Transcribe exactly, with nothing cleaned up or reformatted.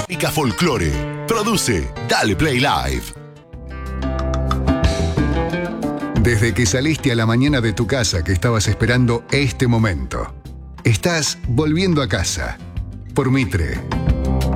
Pica Folklore. Produce Dale Play Live. Desde que saliste a la mañana de tu casa que estabas esperando este momento, estás volviendo a casa. Por Mitre.